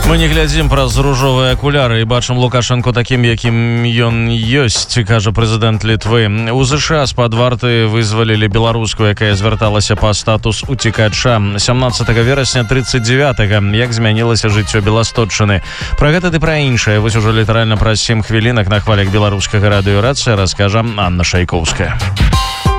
Мы не глядзім праз ружовыя акуляры і бачым Лукашенко такім, якім ён ёсць, кажа прэзідэнт Літвы. У ЗША з-пад варты вызвалілі беларуску, якая звярталася па статус уцекача. 17 верасня 39-го, як змянілася жыццё Беластотчыны. Пра гэта ды пра іншае вось ужо літаральна праз 7 хвілінак на хвалях беларускага радыёрацыя раскажа Анна Шайковская.